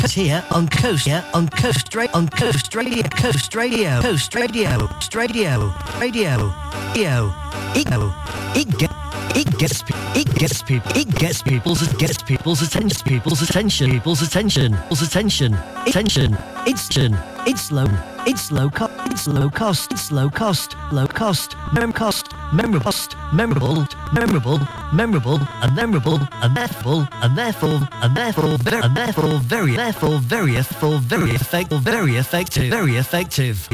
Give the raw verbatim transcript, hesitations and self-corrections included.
Coast here on Coast here on Coast Ra- on Coast Radio Coast Radio Coast Radio Coast Radio Radio Radio Ego it get it gets pe- it gets people it gets people's it gets people's attention people's attention people's attention people's attention attention it's it's low it's low cost it's low cost it's low cost low cost mem cost memorable cost memorable memorable memorable and memorable and therefore and therefore and therefore very and therefore very therefore very therefore very effective very effective very effective